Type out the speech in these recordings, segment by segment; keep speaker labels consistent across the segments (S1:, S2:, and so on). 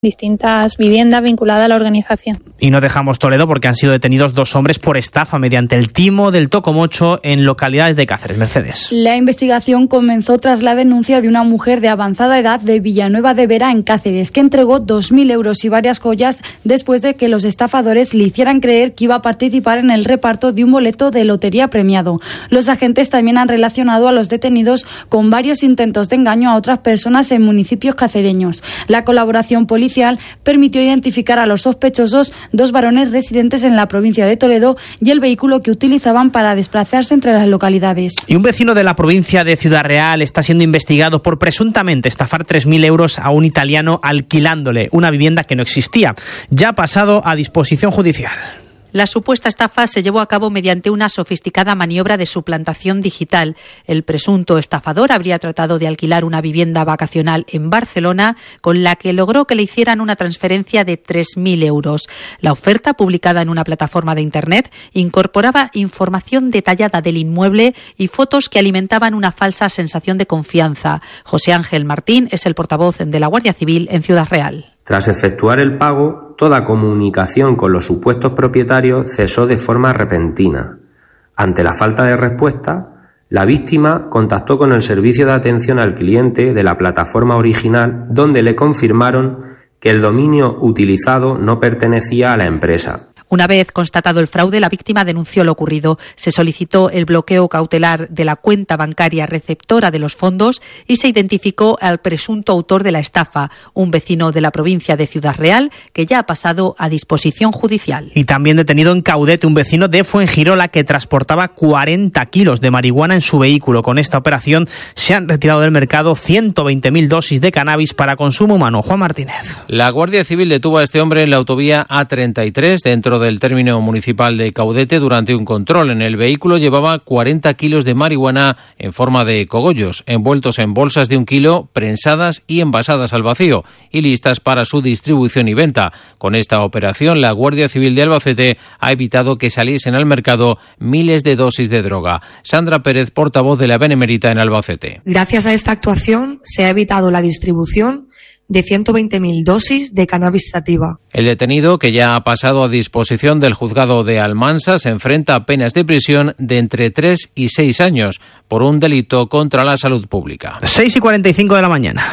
S1: distintas viviendas vinculadas a la organización.
S2: Y no dejamos Toledo porque han sido detenidos 2 hombres por estafa mediante el timo del Tocomocho en localidades de Cáceres. Mercedes.
S3: La investigación comenzó tras la denuncia de una mujer de avanzada edad de Villanueva de Vera en Cáceres, que entregó 2.000 euros y varias joyas después de que los estafadores le hicieran creer que iba a participar en el reparto de un boleto de lotería premiado. Los agentes también han relacionado a los detenidos con varios intentos de engaño a otras personas en municipios cacereños. La colaboración policial permitió identificar a los sospechosos, 2 varones residentes en la provincia de Toledo, y el vehículo que utilizaban para desplazarse entre las localidades.
S2: Y un vecino de la provincia de Ciudad Real está siendo investigado por presuntamente estafar 3.000 euros a un italiano alquilándole una vivienda que no existía. Ya ha pasado a disposición judicial.
S4: La supuesta estafa se llevó a cabo mediante una sofisticada maniobra de suplantación digital. El presunto estafador habría tratado de alquilar una vivienda vacacional en Barcelona, con la que logró que le hicieran una transferencia de 3.000 euros. La oferta, publicada en una plataforma de Internet, incorporaba información detallada del inmueble y fotos que alimentaban una falsa sensación de confianza. José Ángel Martín es el portavoz de la Guardia Civil en Ciudad Real.
S5: Tras efectuar el pago, toda comunicación con los supuestos propietarios cesó de forma repentina. Ante la falta de respuesta, la víctima contactó con el servicio de atención al cliente de la plataforma original, donde le confirmaron que el dominio utilizado no pertenecía a la empresa.
S4: Una vez constatado el fraude, la víctima denunció lo ocurrido. Se solicitó el bloqueo cautelar de la cuenta bancaria receptora de los fondos y se identificó al presunto autor de la estafa, un vecino de la provincia de Ciudad Real, que ya ha pasado a disposición judicial.
S2: Y también detenido en Caudete un vecino de Fuengirola que transportaba 40 kilos de marihuana en su vehículo. Con esta operación se han retirado del mercado 120.000 dosis de cannabis para consumo humano. Juan Martínez.
S6: La Guardia Civil detuvo a este hombre en la autovía A33 dentro del término municipal de Caudete durante un control. En el vehículo llevaba 40 kilos de marihuana en forma de cogollos, envueltos en bolsas de 1 kilo, prensadas y envasadas al vacío y listas para su distribución y venta. Con esta operación, la Guardia Civil de Albacete ha evitado que saliesen al mercado miles de dosis de droga. Sandra Pérez, portavoz de la Benemérita en Albacete.
S7: Gracias a esta actuación se ha evitado la distribución de 120.000 dosis de cannabis sativa.
S6: El detenido, que ya ha pasado a disposición del juzgado de Almansa, se enfrenta a penas de prisión de entre 3 y 6 años por un delito contra la salud pública.
S2: 6:45 de la mañana.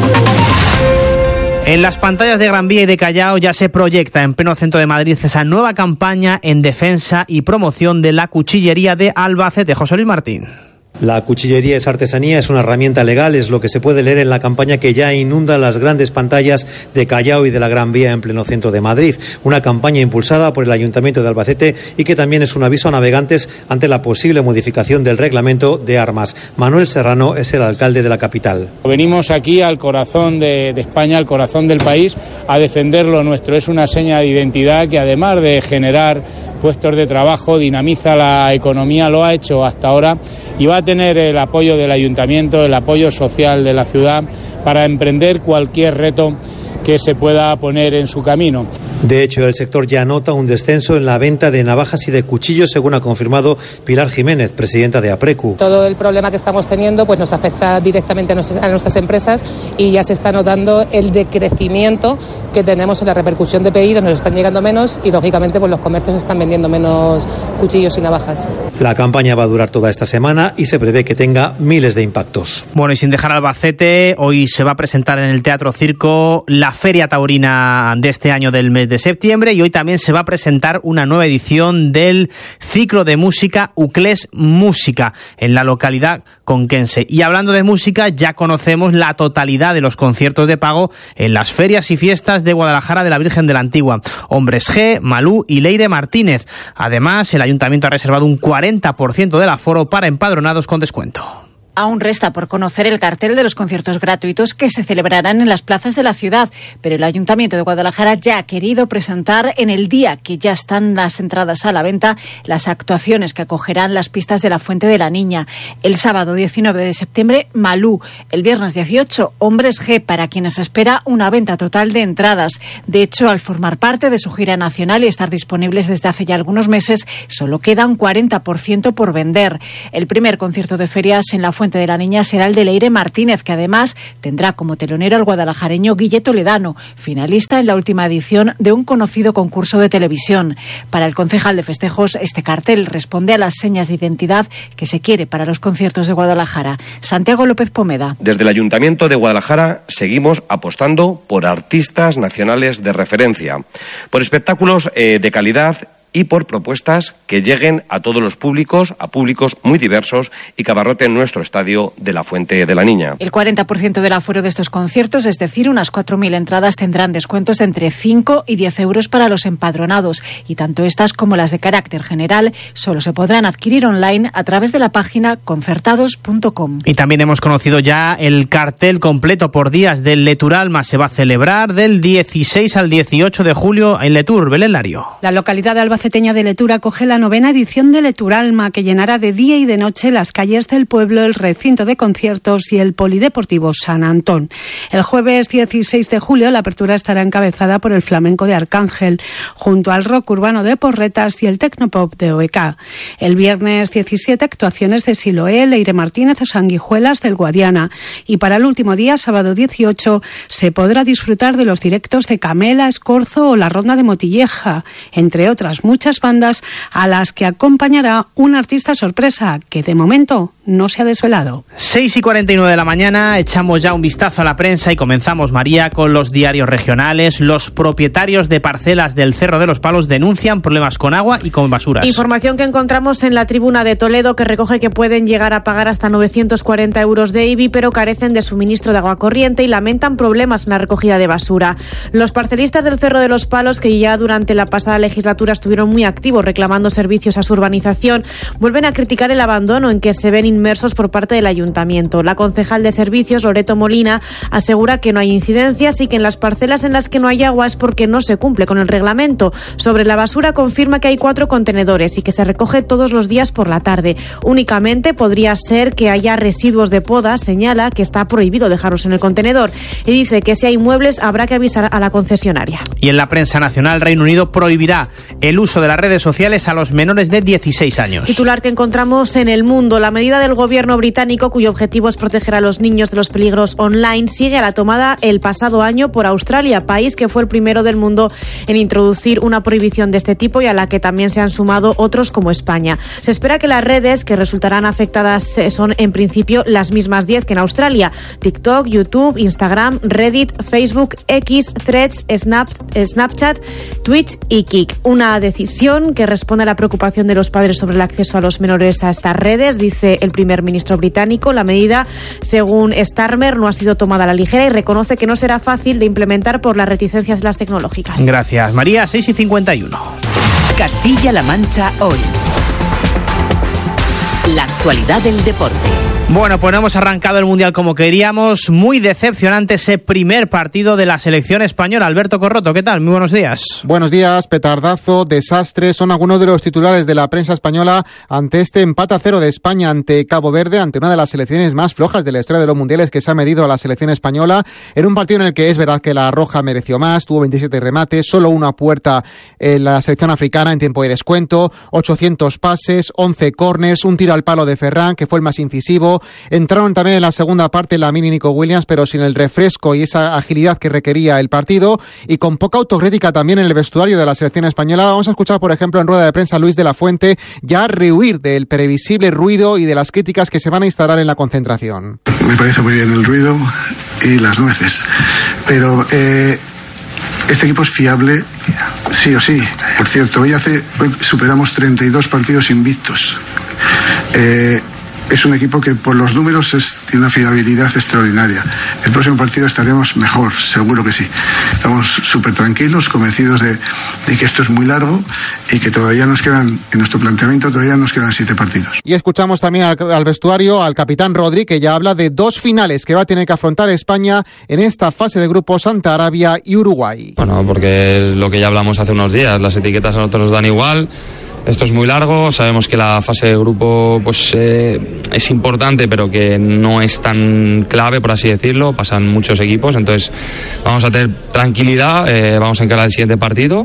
S2: En las pantallas de Gran Vía y de Callao ya se proyecta en pleno centro de Madrid esa nueva campaña en defensa y promoción de la cuchillería de Albacete. José Luis Martín.
S8: La cuchillería es artesanía, es una herramienta legal, es lo que se puede leer en la campaña que ya inunda las grandes pantallas de Callao y de la Gran Vía en pleno centro de Madrid. Una campaña impulsada por el Ayuntamiento de Albacete y que también es un aviso a navegantes ante la posible modificación del reglamento de armas. Manuel Serrano es el alcalde de la capital.
S9: Venimos aquí al corazón de España, al corazón del país, a defender lo nuestro. Es una seña de identidad que, además de generar puestos de trabajo, dinamiza la economía, lo ha hecho hasta ahora y va a tener el apoyo del Ayuntamiento, el apoyo social de la ciudad para emprender cualquier reto que se pueda poner en su camino.
S8: De hecho, el sector ya nota un descenso en la venta de navajas y de cuchillos, según ha confirmado Pilar Jiménez, presidenta de APRECU.
S10: Todo el problema que estamos teniendo pues nos afecta directamente a nuestras empresas y ya se está notando el decrecimiento que tenemos en la repercusión de pedidos, nos están llegando menos y lógicamente pues los comercios están vendiendo menos cuchillos y navajas.
S8: La campaña va a durar toda esta semana y se prevé que tenga miles de impactos.
S2: Bueno, y sin dejar Albacete, hoy se va a presentar en el Teatro Circo la Feria Taurina de este año del mes de septiembre y hoy también se va a presentar una nueva edición del ciclo de música Uclés Música en la localidad conquense. Y hablando de música, ya conocemos la totalidad de los conciertos de pago en las ferias y fiestas de Guadalajara de la Virgen de la Antigua. Hombres G, Malú y Leire Martínez. Además, el ayuntamiento ha reservado un 40% del aforo para empadronados con descuento.
S11: Aún resta por conocer el cartel de los conciertos gratuitos que se celebrarán en las plazas de la ciudad, pero el Ayuntamiento de Guadalajara ya ha querido presentar en el día que ya están las entradas a la venta las actuaciones que acogerán las pistas de la Fuente de la Niña. El sábado 19 de septiembre, Malú. El viernes 18, Hombres G, para quienes espera una venta total de entradas. De hecho, al formar parte de su gira nacional y estar disponibles desde hace ya algunos meses, solo queda un 40% por vender. El primer concierto de ferias en la Fuente de la Niña será el de Leire Martínez, que además tendrá como telonero al guadalajareño Guille Toledano, finalista en la última edición de un conocido concurso de televisión. Para el concejal de festejos, este cartel responde a las señas de identidad que se quiere para los conciertos de Guadalajara. Santiago López Pomeda.
S12: Desde el Ayuntamiento de Guadalajara seguimos apostando por artistas nacionales de referencia, por espectáculos de calidad y por propuestas que lleguen a todos los públicos, a públicos muy diversos y que abarroten nuestro estadio de la Fuente de la Niña.
S11: El 40% del aforo de estos conciertos, es decir, unas 4.000 entradas, tendrán descuentos entre 5 y 10 euros para los empadronados, y tanto estas como las de carácter general solo se podrán adquirir online a través de la página concertados.com.
S2: Y también hemos conocido ya el cartel completo por días del Leturalma. Se va a celebrar del 16 al 18 de julio en Letur. Belén Lario.
S13: La localidad de albaceteña de Letur acoge la 9ª edición de Leturalma, que llenará de día y de noche las calles del pueblo, el recinto de conciertos y el polideportivo San Antón. El jueves 16 de julio la apertura estará encabezada por el flamenco de Arcángel, junto al rock urbano de Porretas y el tecnopop de OEK. El viernes 17 actuaciones de Siloé, Leire Martínez o Sanguijuelas del Guadiana. Y para el último día, sábado 18, se podrá disfrutar de los directos de Camela, Escorzo o la Ronda de Motilleja, entre otras muchas bandas a las que acompañará un artista sorpresa que de momento no se ha desvelado.
S2: 6:49 de la mañana, echamos ya un vistazo a la prensa y comenzamos, María, con los diarios regionales. Los propietarios de parcelas del Cerro de los Palos denuncian problemas con agua y con basuras.
S14: Información que encontramos en La Tribuna de Toledo, que recoge que pueden llegar a pagar hasta 940 euros de IBI, pero carecen de suministro de agua corriente y lamentan problemas en la recogida de basura. Los parcelistas del Cerro de los Palos, que ya durante la pasada legislatura estuvieron muy activos reclamando servicios a su urbanización, vuelven a criticar el abandono en que se ven inmersos por parte del ayuntamiento. La concejal de servicios, Loreto Molina, asegura que no hay incidencias y que en las parcelas en las que no hay agua es porque no se cumple con el reglamento. Sobre la basura, confirma que hay 4 contenedores y que se recoge todos los días por la tarde. Únicamente podría ser que haya residuos de poda. Señala que está prohibido dejarlos en el contenedor y dice que si hay muebles habrá que avisar a la concesionaria.
S2: Y en la prensa nacional, Reino Unido prohibirá el uso de las redes sociales a los menores de 16 años.
S14: Titular que encontramos en El Mundo. La medida del gobierno británico, cuyo objetivo es proteger a los niños de los peligros online, sigue a la tomada el pasado año por Australia, país que fue el primero del mundo en introducir una prohibición de este tipo y a la que también se han sumado otros como España. Se espera que las redes que resultarán afectadas son en principio las mismas 10 que en Australia: TikTok, YouTube, Instagram, Reddit, Facebook, X, Threads, Snapchat, Twitch y Kik. Una decisión que responde a la preocupación de los padres sobre el acceso a los menores a estas redes, dice el primer ministro británico. La medida, según Starmer, no ha sido tomada a la ligera y reconoce que no será fácil de implementar por las reticencias de las tecnológicas.
S2: Gracias, María. 6:51.
S15: Castilla-La Mancha hoy. La actualidad del deporte.
S2: Bueno, pues no hemos arrancado el Mundial como queríamos. Muy decepcionante ese primer partido de la selección española. Alberto Corroto, ¿qué tal? Muy buenos días.
S16: Buenos días, petardazo, desastre. Son algunos de los titulares de la prensa española ante este empate a 0 de España ante Cabo Verde, ante una de las selecciones más flojas de la historia de los mundiales que se ha medido a la selección española. En un partido en el que es verdad que la Roja mereció más, tuvo 27 remates, solo una a puerta en la selección africana en tiempo de descuento, 800 pases, 11 córners, un tiro al palo de Ferran, que fue el más incisivo. Entraron también en la segunda parte Lamine y Nico Williams, pero sin el refresco y esa agilidad que requería el partido, y con poca autocrítica también en el vestuario de la selección española. Vamos a escuchar, por ejemplo, en rueda de prensa a Luis de la Fuente, ya rehuir del previsible ruido y de las críticas que se van a instalar en la concentración.
S17: Me parece muy bien el ruido y las nueces, pero este equipo es fiable sí o sí. Por cierto, hoy superamos 32 partidos invictos. Es un equipo que por los números tiene una fiabilidad extraordinaria. El próximo partido estaremos mejor, seguro que sí. Estamos súper tranquilos, convencidos de que esto es muy largo y que todavía nos quedan, en nuestro planteamiento, todavía nos quedan 7 partidos.
S16: Y escuchamos también al vestuario, al capitán Rodri, que ya habla de 2 finales que va a tener que afrontar España en esta fase de grupos ante Arabia y Uruguay.
S18: Bueno, porque es lo que ya hablamos hace unos días, las etiquetas a nosotros nos dan igual. Esto es muy largo, sabemos que la fase de grupo pues es importante, pero que no es tan clave, por así decirlo. Pasan muchos equipos, entonces vamos a tener tranquilidad, vamos a encarar el siguiente partido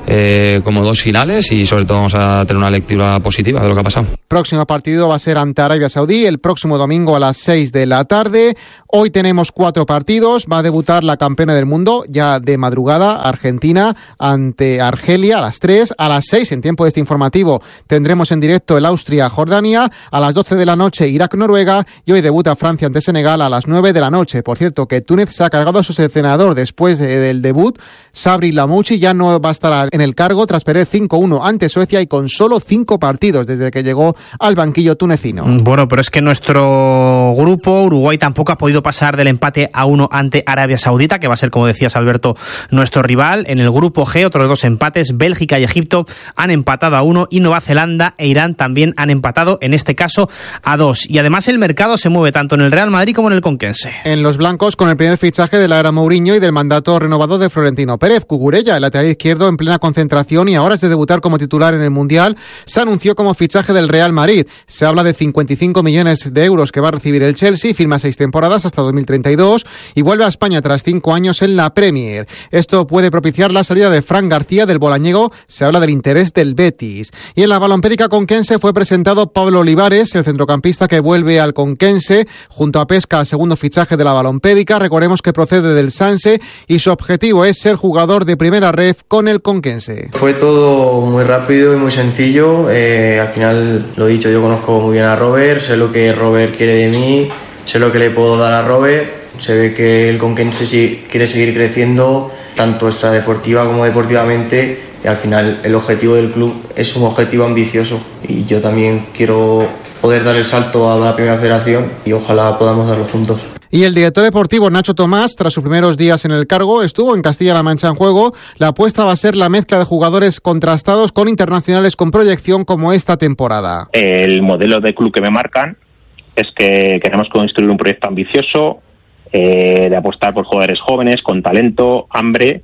S18: como dos finales y sobre todo vamos a tener una lectura positiva de lo que ha pasado.
S16: Próximo partido va a ser ante Arabia Saudí el próximo domingo a las 6 de la tarde. Hoy tenemos 4 partidos. Va a debutar la campeona del mundo ya de madrugada, Argentina, ante Argelia a las 3. A las 6, en tiempo de este informativo, tendremos en directo el Austria-Jordania. A las 12 de la noche, Irak-Noruega. Y hoy debuta Francia ante Senegal a las 9 de la noche. Por cierto, que Túnez se ha cargado a su seleccionador después del debut. Sabri Lamouchi ya no va a estar en el cargo tras perder 5-1 ante Suecia y con solo 5 partidos desde que llegó al banquillo tunecino.
S2: Bueno, pero es que nuestro grupo, Uruguay, tampoco ha podido pasar del empate a 1 ante Arabia Saudita, que va a ser, como decías, Alberto, nuestro rival. En el grupo G, otros 2 empates, Bélgica y Egipto han empatado a 1 y Nueva Zelanda e Irán también han empatado, en este caso, a 2. Y además el mercado se mueve tanto en el Real Madrid como en el Conquense.
S16: En los blancos, con el primer fichaje de la era Mourinho y del mandato renovado de Florentino Pérez. Cucurella, el lateral izquierdo, en plena concentración y a horas de debutar como titular en el Mundial, se anunció como fichaje del Real Madrid. Se habla de 55 millones de euros que va a recibir el Chelsea, firma 6 temporadas hasta 2032 y vuelve a España tras 5 años en la Premier. Esto puede propiciar la salida de Fran García del Bolañego. Se habla del interés del Betis. Y en la balompédica conquense fue presentado Pablo Olivares, el centrocampista que vuelve al Conquense, junto a Pesca, segundo fichaje de la balompédica. Recordemos que procede del Sanse y su objetivo es ser jugador de primera ref con el Conquense.
S19: Fue todo muy rápido y muy sencillo. Al final, lo dicho, yo conozco muy bien a Robert, sé lo que Robert quiere de mí, sé lo que le puedo dar a Robert. Se ve que el Conquense quiere seguir creciendo, tanto extradeportiva como deportivamente, y al final el objetivo del club es un objetivo ambicioso y yo también quiero poder dar el salto a la primera federación y ojalá podamos darlo juntos.
S16: Y el director deportivo Nacho Tomás, tras sus primeros días en el cargo, estuvo en Castilla-La Mancha en juego. La apuesta va a ser la mezcla de jugadores contrastados con internacionales con proyección como esta temporada.
S20: El modelo de club que me marcan es que queremos construir un proyecto ambicioso, de apostar por jugadores jóvenes, con talento, hambre,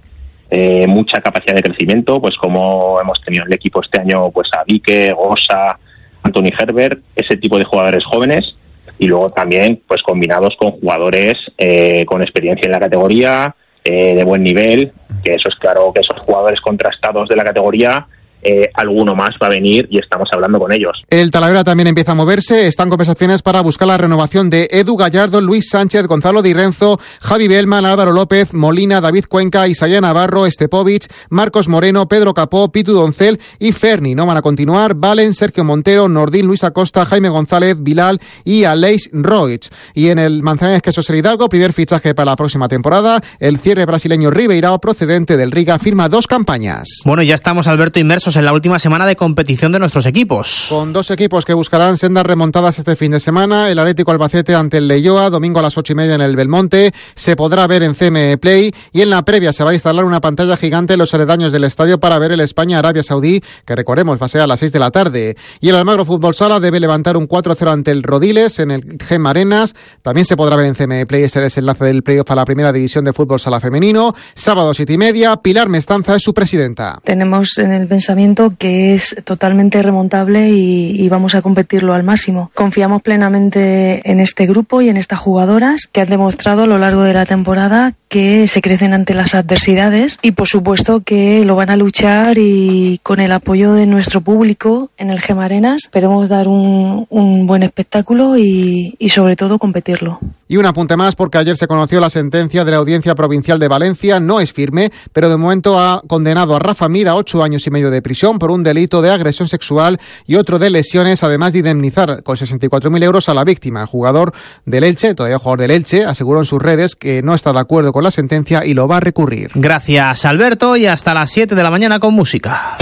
S20: mucha capacidad de crecimiento, pues como hemos tenido en el equipo este año, pues a Vique, Gosa, Anthony Herbert, ese tipo de jugadores jóvenes. Y luego también pues combinados con jugadores con experiencia en la categoría, de buen nivel, que eso es claro que esos jugadores contrastados de la categoría, alguno más va a venir y estamos hablando con ellos.
S16: El Talavera también empieza a moverse, están conversaciones para buscar la renovación de Edu Gallardo, Luis Sánchez, Gonzalo Di Renzo, Javi Bellman, Álvaro López, Molina, David Cuenca, Isaías Navarro, Estepovic, Marcos Moreno, Pedro Capó, Pitu Doncel y Ferni. No van a continuar Valen, Sergio Montero, Nordín, Luis Acosta, Jaime González, Bilal y Aleix Roig. Y en el Manzanares Quesos el Hidalgo, primer fichaje para la próxima temporada, el cierre brasileño Ribeirao, procedente del Riga, firma 2 campañas.
S2: Bueno, ya estamos, Alberto, inmersos en la última semana de competición de nuestros equipos.
S16: Con 2 equipos que buscarán sendas remontadas este fin de semana, el Atlético Albacete ante el Leioa, domingo a las 8:30 en el Belmonte, se podrá ver en CME Play y en la previa se va a instalar una pantalla gigante en los aledaños del estadio para ver el España-Arabia Saudí, que recordemos va a ser a las 6 de la tarde. Y el Almagro Fútbol Sala debe levantar un 4-0 ante el Rodiles en el Gem Arenas, también se podrá ver en CME Play ese desenlace del playoff a la primera división de fútbol sala femenino, sábado 7:30, Pilar Mestanza es su presidenta.
S21: Tenemos en el pensamiento que es totalmente remontable y vamos a competirlo al máximo. Confiamos plenamente en este grupo y en estas jugadoras que han demostrado a lo largo de la temporada que se crecen ante las adversidades y por supuesto que lo van a luchar y con el apoyo de nuestro público en el Gem Arenas esperemos dar un buen espectáculo y sobre todo competirlo.
S16: Y un apunte más porque ayer se conoció la sentencia de la Audiencia Provincial de Valencia, no es firme, pero de momento ha condenado a Rafa Mir a 8 años y medio de prisión por un delito de agresión sexual y otro de lesiones, además de indemnizar con 64.000 euros a la víctima. El jugador del Elche, todavía jugador del Elche, aseguró en sus redes que no está de acuerdo con la sentencia y lo va a recurrir.
S2: Gracias, Alberto, y hasta las 7 de la mañana con música.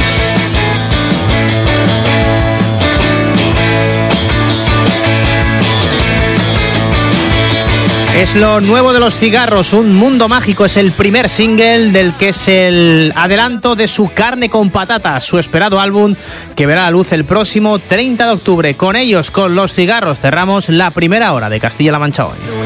S2: Es lo nuevo de Los Cigarros, Un Mundo Mágico. Es el primer single del que es el adelanto de su Carne con Patatas, su esperado álbum que verá la luz el próximo 30 de octubre. Con ellos, con Los Cigarros, cerramos la primera hora de Castilla-La Mancha Hoy.